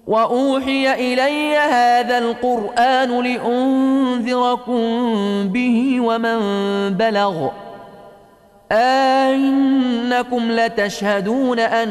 وأوحي إلي هذا القرآن لأنذركم به ومن بلغ أئنكم لتشهدون أن